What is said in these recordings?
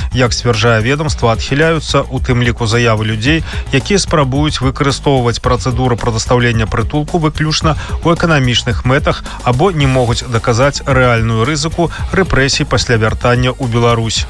Як сцвярджае ведомства, адхіляюцца у тым ліку заявы людзей, якія спрабуюць выкарыстоўваць працэдуру прадастаўлення прытулку выключна ў эканамічных мэтах або не могуць даказаць рэальную рызыку рэпрэсій пасля вяртання ў Беларусь.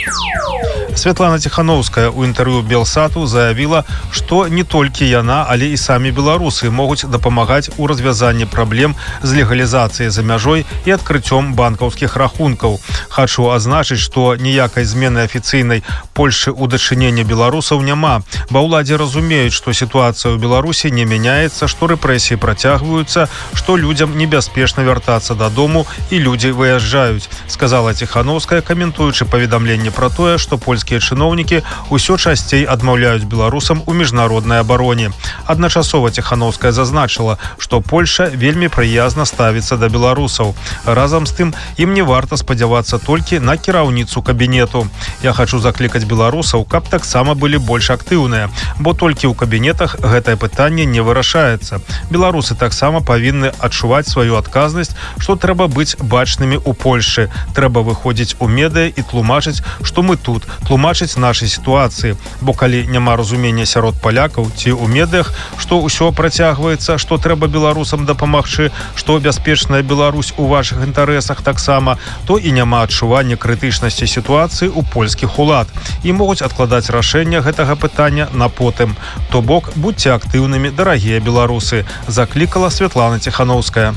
Святлана Тихановская ў інтэрв'ю Белсату заявіла, што не толькі яна, але і самі беларусы могуць дапамагаць у развязанні праблем з легалізацыяй за мяжой і адкрыццём банкаўскіх рахункаў. Хачу азначыць, што ніякай змены афіцыйнай Польшчы ў дачыненні беларусаў няма, ба ўладзе разумеюць, што сітуацыя ў Беларусі не мяняецца, што рэпрэсіі працягваюцца, што людзям небяспечна вяртацца дадому і людзі выязджаюць, сказала Тихановская, каментуючы паведамленне пра тое, што польскія чыноўнікі ўсё часцей адмаўляюць беларусам у міжнароднай абароне. Адначасова Тихановская зазначыла, што Польша вельмі прыязна ставіцца да беларусаў. Разам з тым, ім не варта спадзявацца толькі на кіраўніцу кабінету. Я хачу заклікаць беларусаў, каб таксама былі больш актыўныя, бо толькі ў кабінетах гэтае пытанне не вырашаецца. Беларусы таксама павінны адчуваць сваю адказнасць, што трэба быць бачнымі ў Польшчы. Трэба выходзіць у медыа і тлумачыць, што мы тут, тлумачыць нашай сітуацыі, бо калі няма разумення сярод палякаў ці ў медыях, што ўсё працягваецца, што трэба беларусам дапамагчы, што бяспечная Беларусь у вашых інтарэсах таксама, то і няма адчування крытычнасці сітуацыі ў польскіх улад і могуць адкладаць рашэнне гэтага пытання на потым. То бок, будьце актыўнымі, дарагія беларусы, заклікала Святлана Тихановская.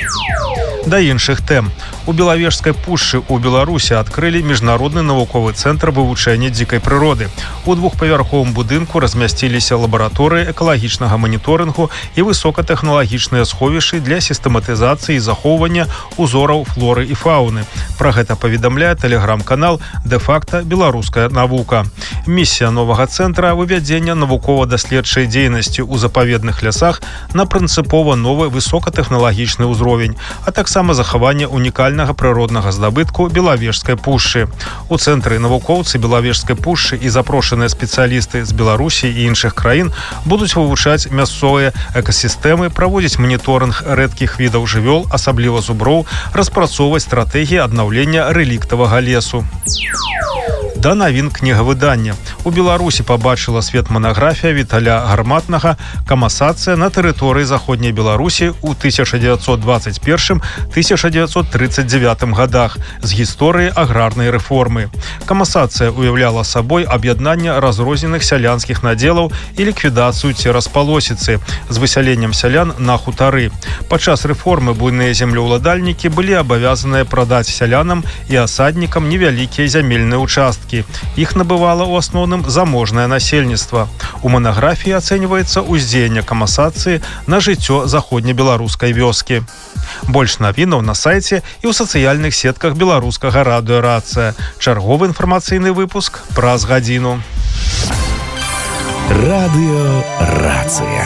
Да іншых тэм. У Белавежскай пушчы ў Беларусі адкрылі міжнародны навуковы цэнтр вывучэння дзікай прыроды. У двухпавярховым будынку размясціліся лабараторыі экалагічнага маніторынгу і высокатэхналагічныя сховішчы для сістэматызацыі і захоўвання узораў флоры і фауны. Пра гэта паведамляе тэлеграм-канал «Дэ-факта Беларуская навука». Місія новага цэнтра – вывядзення навукова-даследчай дзейнасці ў запаведных лясах на прынцыпова новы высокатэхналагічны ўзровень, а таксама захаванне унікальнага прыроднага здабытку Белавежскай пушчы. У цэнтры навукоўцы Белавежскай пушчы і запрошаныя спецыялісты з Беларусі і іншых краін будуць вывучаць мясцовыя экасістэмы, праводзіць маніторынг рэдкіх відаў жывёл, асабліва зуброў, распрацоўваць стратэгіі аднаўлення рэліктавага лесу. Да навін кнігавыдання. У Беларусі пабачыла свет манаграфія Віталя Гарматнага «Камасацыя на тэрыторыі Заходняй Беларусі ў 1921-1939 годах» з гісторыі аграрнай рэформы. Камасацыя уяўляла сабой аб'яднанне разрозненых сялянскіх надзелаў і ліквідацыю цераз-палосіцы з высяленнем сялян на хутары. Падчас рэформы буйныя землеўладальнікі былі абавязаныя прадаць сялянам і асаднікам невялікія зямельныя участкі. Іх набывала ў асноўным заможнае насельніцтва. У манаграфіі ацэньваецца ўздзеянне камасацыі на жыццё заходнебеларускай вёскі. Больш навінаў на сайце і ў сацыяльных сетках беларускага радыё «Рацыя». Чарговы інфармацыйны выпуск праз гадзіну. Радыё «Рацыя».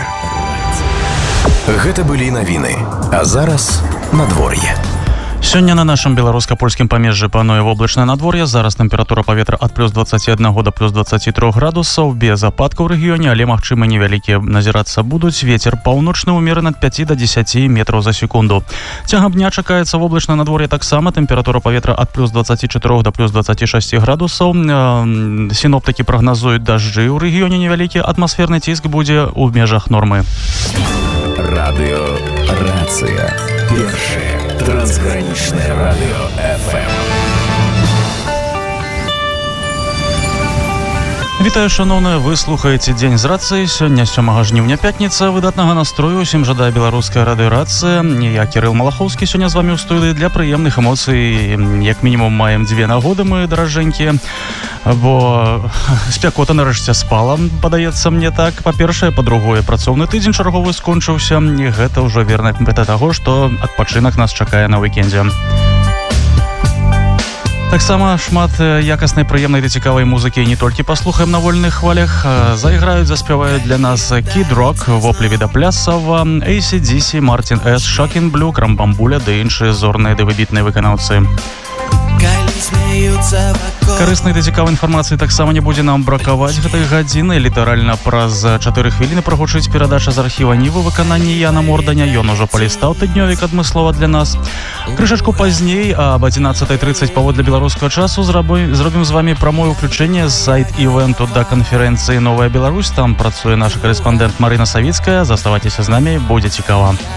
Гэта былі навіны. А зараз надвор'е. Сёння на нашым беларуска-польскім памежжы пануе воблачнае надвор'е. Зараз тэмпература паветра ад плюс 21 да плюс 23 градусаў. Без ападкаў у рэгіёне, але магчыма невялікія назірацца будуць. Вецер паўночны ўмераны ад 5 до 10 метраў за секунду. Цягам дня чакаецца воблачнае надвор'е таксама. Тэмпература паветра ад плюс 24 да плюс 26 градусаў. Сіноптыкі прагназуюць дажджы ў рэгіёне невялікі. Атмасферны ціск будзе ў межах нормы. Радыё «Рацыя». Першае трансгранічнае радыё FM. Вітаю, шаноўныя, вы слухаеце «Дзень з рацыяй». Сёння 7 жніўня, пятніца. Выдатнага настрою усім жадае беларуская радыё «Рацыя». Я, Кірыл Малахоўскі, сёння з вамі ў студыі для прыемных эмоцый. Як мінімум маем 2 нагоды, мы даражэнькія, бо спякота нарэшце спала, падаецца мне так. Па-першае, па-другое, працоўны тыдзень чарговы скончыўся. І гэта ўжо верная мэта таго, што адпачынак нас чакае на уікендзе. Таксама шмат якаснай, прыемнай ды цікавай музыкі не толькі паслухаем на вольных хвалях. Зайграюць, заспяваюць для нас Kid Rock, Воплі Віда Плясава, AC/DC, Мартін С, Шокін Блю, Крамбамбуля ды іншыя зорныя ды выбітныя выканаўцы. Карыснай ды цікавай інфармацыі таксама не будзе нам бракаваць гэтай гадзіны. Літаральна праз 4 хвіліны прагучыць перадача з архіва Нівы выкананні Яна Морданя. Ён ужо палістаў тыднёвік адмыслова для нас. Крышачку пазней аб 11:30 паводле беларускага часу зробім з вами прамое ўключэнне з сайт-івенту да канферэнцыі «Новая Беларусь». Там працуе наша карэспандэнт Марына Савіцкая. Заставайцеся з намі, будзе цікава.